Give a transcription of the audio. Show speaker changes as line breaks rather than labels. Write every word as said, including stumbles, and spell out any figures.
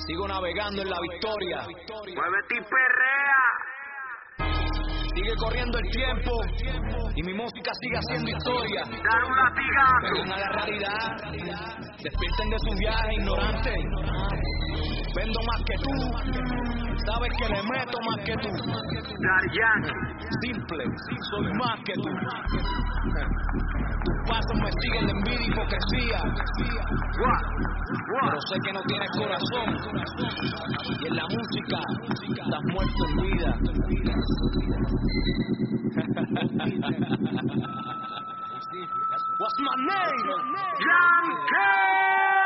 Sigo navegando en la victoria.
Muévete y perrea.
Sigue corriendo el tiempo y mi música sigue haciendo historia.
Dar un latigazo.
Vengan a la realidad, despierten de su viaje ignorante. Vendo más que tú, sabes que le meto más que tú.
Dar Yankee.
Simple, soy más que tú. Tus pasos me siguen de envidia y hipocresía.
What? What?
Pero sé que no tienes corazón. Y en la música estás muerto en vida. What's my name?
Yankee.